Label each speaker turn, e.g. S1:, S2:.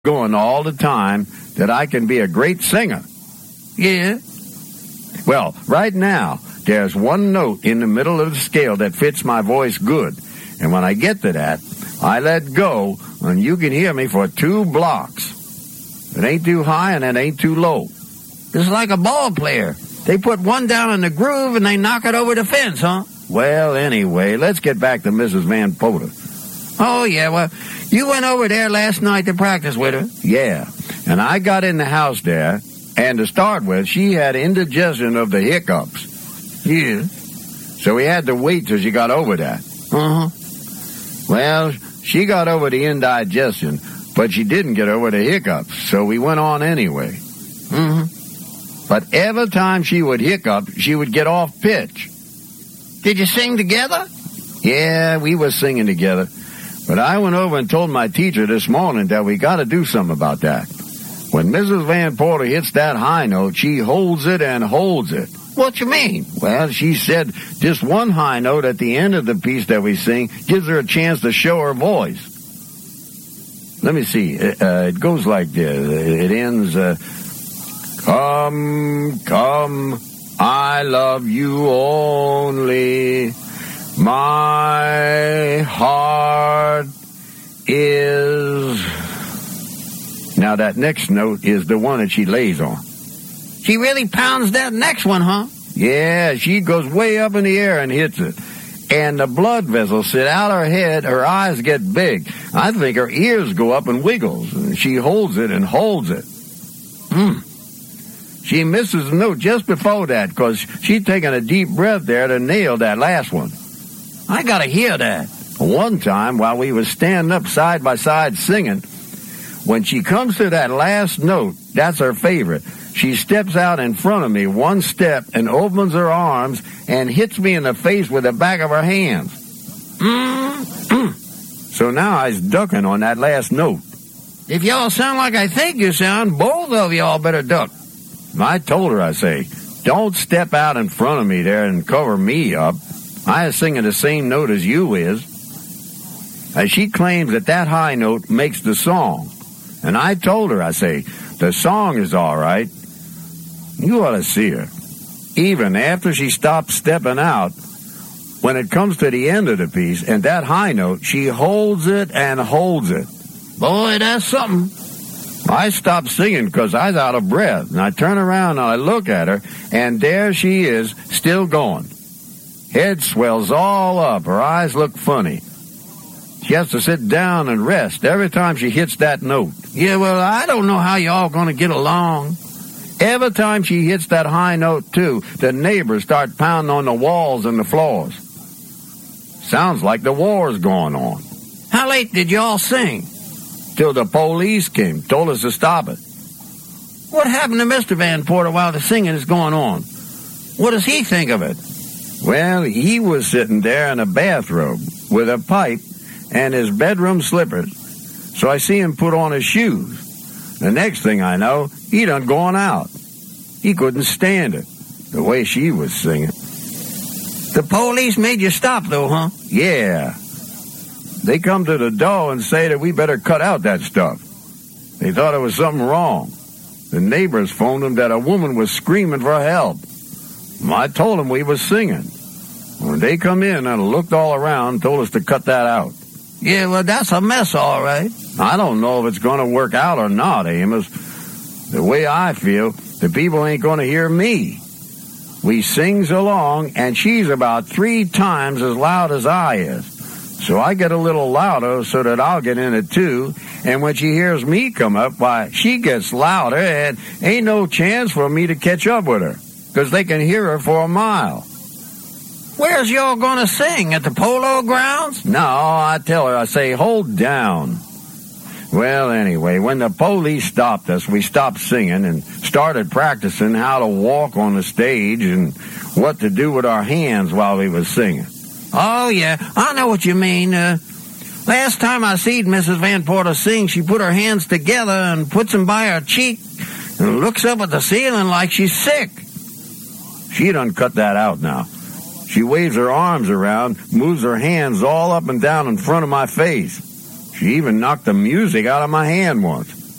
S1: going all the time that I can be a great singer.
S2: Yeah?
S1: Well, right now, there's one note in the middle of the scale that fits my voice good. And when I get to that, I let go, and you can hear me for 2 blocks. It ain't too high, and it ain't too low.
S2: It's like a ball player. They put one down in the groove, and they knock it over the fence, huh?
S1: Well, anyway, let's get back to Mrs. Van Poter.
S2: Oh, yeah, well, you went over there last night to practice with her.
S1: Yeah, and I got in the house there, and to start with, she had indigestion of the hiccups.
S2: Yeah.
S1: So we had to wait till she got over that.
S2: Uh-huh.
S1: Well, she got over the indigestion, but she didn't get over the hiccups, so we went on anyway.
S2: Mm-hmm.
S1: But every time she would hiccup, she would get off pitch.
S2: Did you sing together?
S1: Yeah, we was singing together. But I went over and told my teacher this morning that we got to do something about that. When Mrs. Van Poter hits that high note, she holds it and holds it.
S2: What you mean?
S1: Well, she said just one high note at the end of the piece that we sing gives her a chance to show her voice. Let me see. It goes like this. It ends, come, come, I love you only. My heart is... Now, that next note is the one that she lays on.
S2: She really pounds that next one, huh?
S1: Yeah, she goes way up in the air and hits it. And the blood vessels sit out her head, her eyes get big. I think her ears go up and wiggles. And she holds it and holds it. She misses the note just before that because she's taking a deep breath there to nail that last one.
S2: I gotta hear that.
S1: One time, while we was standing up side by side singing, when she comes to that last note, that's her favorite. She steps out in front of me one step and opens her arms and hits me in the face with the back of her hands. So now I was ducking on that last note.
S2: If y'all sound like I think you sound, both of y'all better duck.
S1: I told her, I say, don't step out in front of me there and cover me up. I is singing the same note as you is. She claims that high note makes the song. And I told her, I say, the song is all right. You ought to see her. Even after she stops stepping out, when it comes to the end of the piece and that high note, she holds it and holds it.
S2: Boy, that's something.
S1: I stopped singing because I was out of breath. And I turn around and I look at her, and there she is, still going. Head swells all up. Her eyes look funny. She has to sit down and rest every time she hits that note.
S2: Yeah, well, I don't know how y'all gonna get along.
S1: Every time she hits that high note, too, the neighbors start pounding on the walls and the floors. Sounds like the war's going on.
S2: How late did y'all sing?
S1: Till the police came, told us to stop it.
S2: What happened to Mr. Van Poter while the singing is going on? What does he think of it?
S1: Well, he was sitting there in a bathrobe with a pipe and his bedroom slippers. So I see him put on his shoes. The next thing I know, he done gone out. He couldn't stand it, the way she was singing.
S2: The police made you stop, though, huh?
S1: Yeah. They come to the door and say that we better cut out that stuff. They thought there was something wrong. The neighbors phoned them that a woman was screaming for help. I told them we was singing. When they come in and looked all around, told us to cut that out.
S2: Yeah, well, that's a mess, all right.
S1: I don't know if it's going to work out or not, Amos. The way I feel, the people ain't going to hear me. We sings along, and she's about 3 times as loud as I is. So I get a little louder so that I'll get in it too. And when she hears me come up, why, she gets louder, and ain't no chance for me to catch up with her, because they can hear her for a mile.
S2: Where's y'all gonna sing? At the polo grounds?
S1: No, I tell her, I say, hold down. Well, anyway, when the police stopped us, we stopped singing and started practicing how to walk on the stage and what to do with our hands while we was singing.
S2: Oh, yeah, I know what you mean. Last time I seen Mrs. Van Poter sing, she put her hands together and puts them by her cheek and looks up at the ceiling like she's sick.
S1: She done cut that out now. She waves her arms around, moves her hands all up and down in front of my face. She even knocked the music out of my hand once.